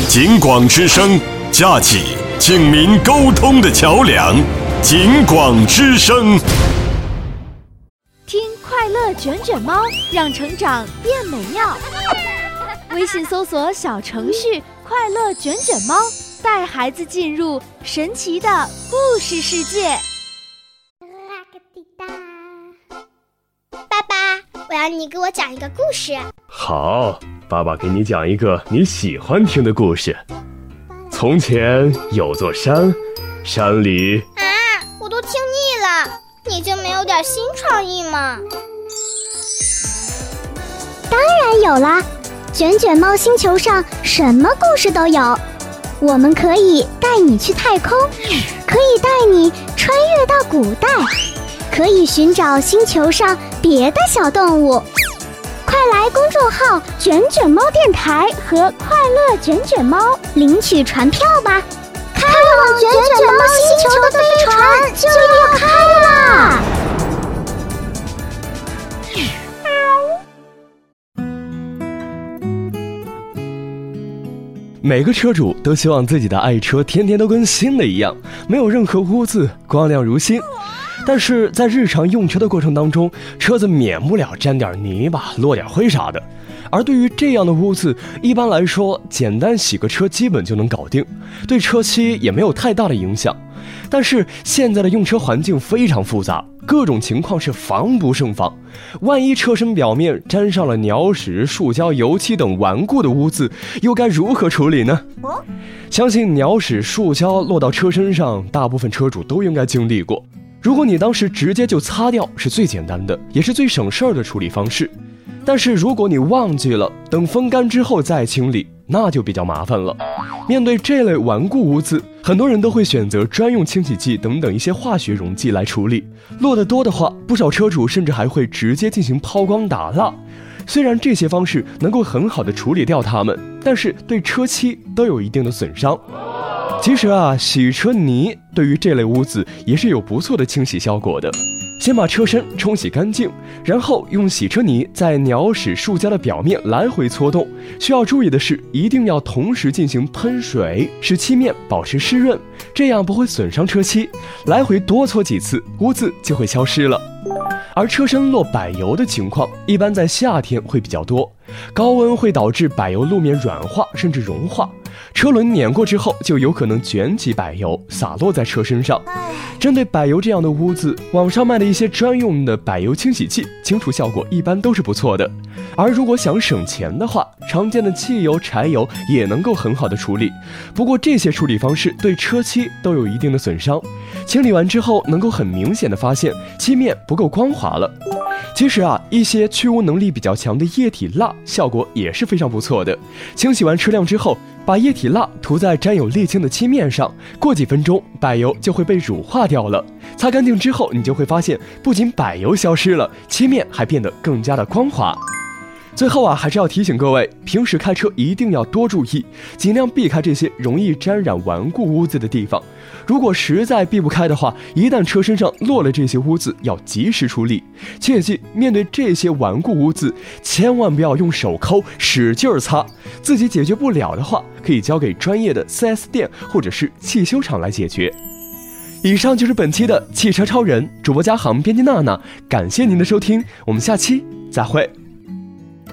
警广之声，架起警民沟通的桥梁。警广之声， 听快乐卷卷猫，让成长变美妙。微信搜索小程序快乐卷卷猫，带孩子进入神奇的故事世界。 爸爸，我要你给我讲一个故事。 好，爸爸给你讲一个你喜欢听的故事。从前有座山，山里…… 我都听腻了，你就没有点新创意吗？ 当然有啦，卷卷猫星球上什么故事都有。我们可以带你去太空，可以带你穿越到古代，可以寻找星球上别的小动物。快来公众号卷卷猫电台和快乐卷卷猫领取船票吧，开往卷卷猫星球的飞船就要开啦！ 每个车主都希望自己的爱车天天都跟新的一样，没有任何污渍，光亮如新。但是在日常用车的过程当中，车子免不了沾点泥巴、落点灰啥的。而对于这样的污渍，一般来说简单洗个车基本就能搞定，对车漆也没有太大的影响。但是现在的用车环境非常复杂，各种情况是防不胜防。万一车身表面沾上了鸟屎、塑胶、油漆等顽固的污渍，又该如何处理呢？相信鸟屎、塑胶落到车身上，大部分车主都应该经历过。如果你当时直接就擦掉，是最简单的，也是最省事儿的处理方式。但是如果你忘记了，等风干之后再清理，那就比较麻烦了。面对这类顽固污渍，很多人都会选择专用清洗剂等等一些化学溶剂来处理。落得多的话，不少车主甚至还会直接进行抛光打蜡。虽然这些方式能够很好的处理掉它们，但是对车漆都有一定的损伤。其实洗车泥对于这类污渍也是有不错的清洗效果的。先把车身冲洗干净，然后用洗车泥在鸟屎、塑胶的表面来回搓动。需要注意的是，一定要同时进行喷水，使漆面保持湿润，这样不会损伤车漆。来回多搓几次，污渍就会消失了。而车身落柏油的情况，一般在夏天会比较多，高温会导致柏油路面软化甚至融化，车轮碾过之后就有可能卷起柏油洒落在车身上。针对柏油这样的污渍，网上卖的一些专用的柏油清洗剂，清除效果一般都是不错的。而如果想省钱的话，常见的汽油、柴油也能够很好的处理。不过这些处理方式对车漆都有一定的损伤，清理完之后能够很明显的发现漆面不够光滑了。其实一些去污能力比较强的液体蜡效果也是非常不错的。清洗完车辆之后，把液体蜡涂在沾有沥青的漆面上，过几分钟柏油就会被乳化掉了。擦干净之后，你就会发现不仅柏油消失了，漆面还变得更加的光滑。最后还是要提醒各位，平时开车一定要多注意，尽量避开这些容易沾染顽固污渍的地方。如果实在避不开的话，一旦车身上落了这些污渍，要及时处理。切记，面对这些顽固污渍，千万不要用手抠使劲擦，自己解决不了的话，可以交给专业的 4S 店或者是汽修厂来解决。以上就是本期的汽车超人，主播嘉航，编辑娜娜，感谢您的收听，我们下期再会。